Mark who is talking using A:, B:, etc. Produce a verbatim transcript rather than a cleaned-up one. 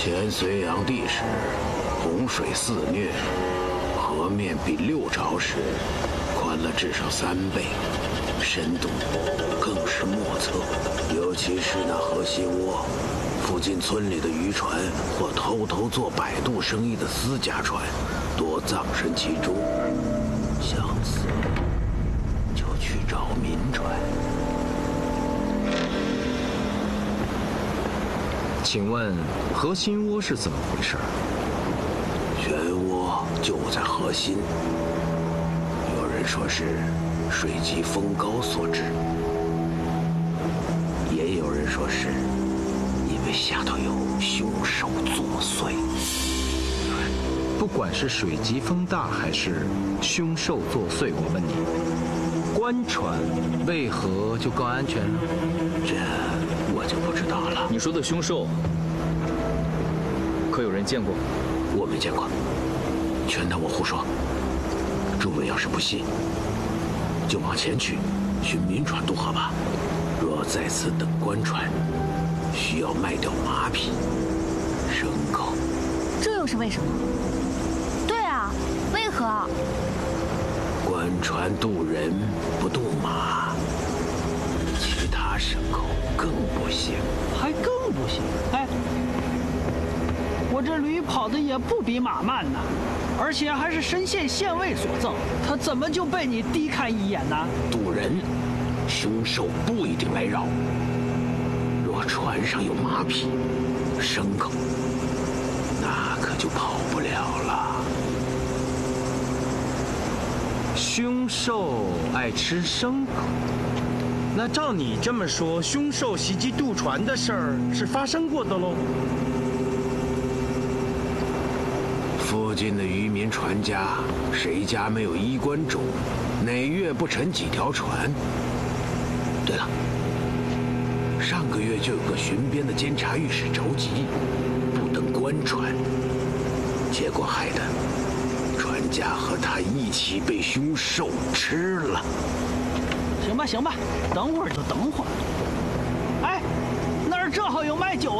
A: 前隋炀帝时，洪水肆虐，河面比六朝时宽了至少三倍，深度更是莫测。尤其是那河心窝附近村里的渔船或偷偷做摆渡生意的私家船，多葬身其中。想死就去找民船。
B: 请问河心窝是怎么回事？
A: 漩涡就在河心，有人说是水急风高所致，也有人说是因为下头有凶手作祟。
B: 不管是水急风大还是凶兽作祟，我问你，官船为何就更安全呢？
A: 这我就不知道了。
C: 你说的凶兽，可有人见过？
A: 我没见过，全当我胡说。诸位要是不信，就往前去寻民船渡河吧。若在此等官船，需要卖掉马匹、牲口。
D: 这又是为什么？对啊，为何？
A: 官船渡人不渡马，其他牲口更不行。
E: 还更不行？哎，我这驴跑的也不比马慢呐，而且还是深县县尉所赠，他怎么就被你低看一眼呢？
A: 渡人，凶兽不一定来扰。若船上有马匹、牲口，那可就跑不了了。
B: 凶兽爱吃牲口，那照你这么说，凶兽袭击渡船的事儿是发生过的喽？
A: 附近的渔民船家，谁家没有衣冠冢？哪月不沉几条船？对了，上个月就有个巡边的监察御史着急，不登官船，结果害得船家和他一起被凶兽吃了。
E: 行吧，行吧，等会儿就等会儿。哎，那儿正好有卖酒的。